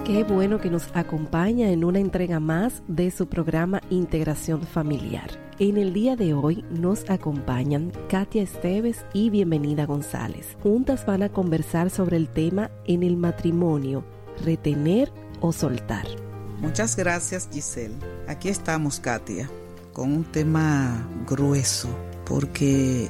Qué bueno que nos acompaña en una entrega más de su programa Integración Familiar. En el día de hoy nos acompañan Katia Esteves y Bienvenida González. Juntas van a conversar sobre el tema en el matrimonio, retener o soltar. Muchas gracias, Giselle. Aquí estamos, Katia, con un tema grueso porque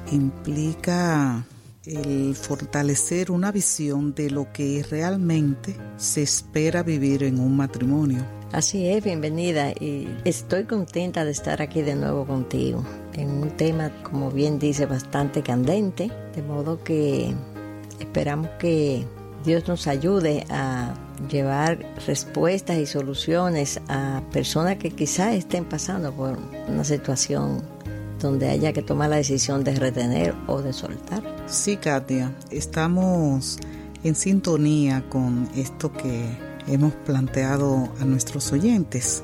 implica el fortalecer una visión de lo que realmente se espera vivir en un matrimonio. Así es, bienvenida, y estoy contenta de estar aquí de nuevo contigo en un tema, como bien dice, bastante candente, de modo que esperamos que Dios nos ayude a llevar respuestas y soluciones a personas que quizás estén pasando por una situación donde haya que tomar la decisión de retener o de soltar. Sí, Katia, estamos en sintonía con esto que hemos planteado a nuestros oyentes.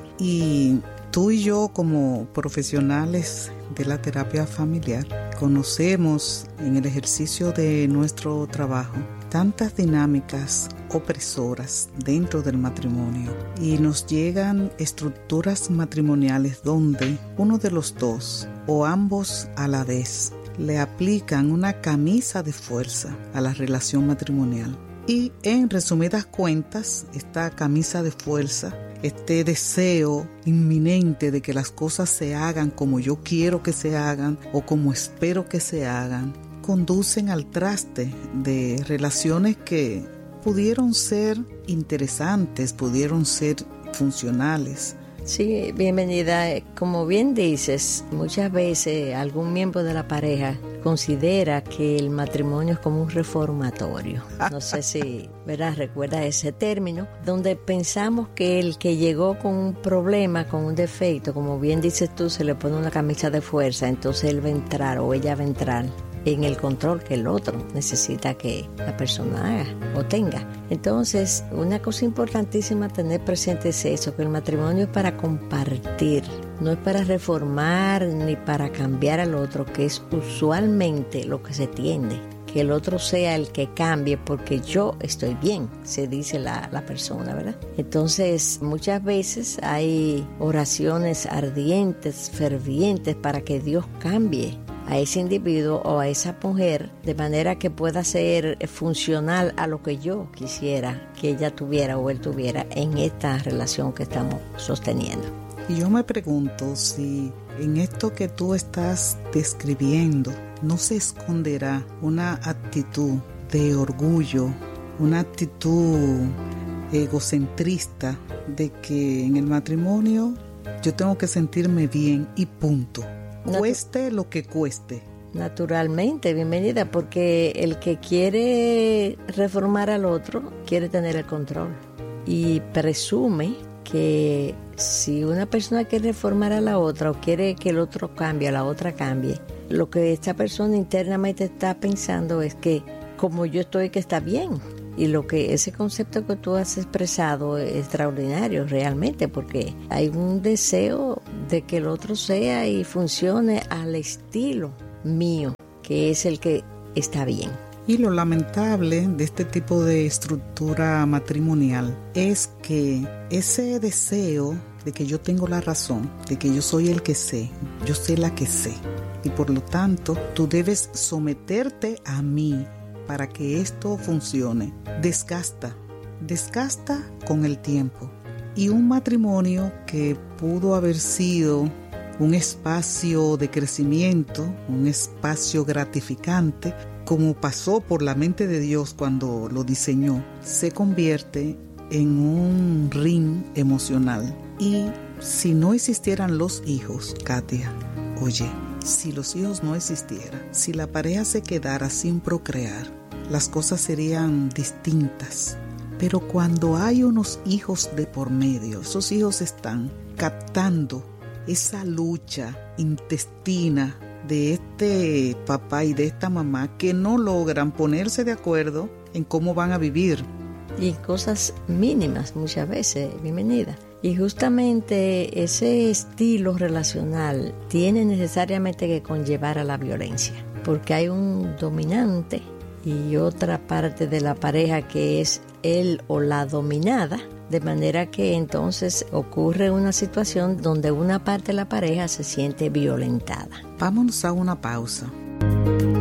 Y tú y yo, como profesionales de la terapia familiar, conocemos en el ejercicio de nuestro trabajo tantas dinámicas opresoras dentro del matrimonio, y nos llegan estructuras matrimoniales donde uno de los dos o ambos a la vez le aplican una camisa de fuerza a la relación matrimonial. Y en resumidas cuentas, esta camisa de fuerza, este deseo inminente de que las cosas se hagan como yo quiero que se hagan o como espero que se hagan, conducen al traste de relaciones que pudieron ser interesantes, pudieron ser funcionales. Sí, bienvenida. Como bien dices, muchas veces algún miembro de la pareja considera que el matrimonio es como un reformatorio. No sé si, ¿verdad?, recuerda ese término, donde pensamos que el que llegó con un problema, con un defecto, como bien dices tú, se le pone una camisa de fuerza, entonces él va a entrar o ella va a entrar en el control que el otro necesita que la persona haga o tenga. Entonces, una cosa importantísima a tener presente es eso, que el matrimonio es para compartir, no es para reformar ni para cambiar al otro, que es usualmente lo que se tiende, que el otro sea el que cambie porque yo estoy bien, se dice la persona, ¿verdad? Entonces, muchas veces hay oraciones ardientes, fervientes para que Dios cambie a ese individuo o a esa mujer de manera que pueda ser funcional a lo que yo quisiera que ella tuviera o él tuviera en esta relación que estamos sosteniendo. Y yo me pregunto si en esto que tú estás describiendo no se esconderá una actitud de orgullo, una actitud egocentrista de que en el matrimonio yo tengo que sentirme bien y punto. Cueste lo que cueste. Naturalmente, bienvenida, porque el que quiere reformar al otro quiere tener el control y presume que si una persona quiere reformar a la otra o quiere que el otro cambie, a la otra cambie, lo que esta persona internamente está pensando es que como yo estoy, que está bien. Y lo que ese concepto que tú has expresado es extraordinario realmente, porque hay un deseo de que el otro sea y funcione al estilo mío, que es el que está bien. Y lo lamentable de este tipo de estructura matrimonial es que ese deseo de que yo tengo la razón, de que yo soy el que sé, yo sé la que sé, y por lo tanto tú debes someterte a mí para que esto funcione, desgasta con el tiempo. Y un matrimonio que pudo haber sido un espacio de crecimiento, un espacio gratificante, como pasó por la mente de Dios cuando lo diseñó, se convierte en un ring emocional. Y si no existieran los hijos, Katia, oye, si los hijos no existieran, si la pareja se quedara sin procrear, las cosas serían distintas. Pero cuando hay unos hijos de por medio, esos hijos están captando esa lucha intestina de este papá y de esta mamá que no logran ponerse de acuerdo en cómo van a vivir. Y cosas mínimas muchas veces, bienvenida. Y justamente ese estilo relacional tiene necesariamente que conllevar a la violencia, porque hay un dominante y otra parte de la pareja que es él o la dominada, de manera que entonces ocurre una situación donde una parte de la pareja se siente violentada. Vámonos a una pausa.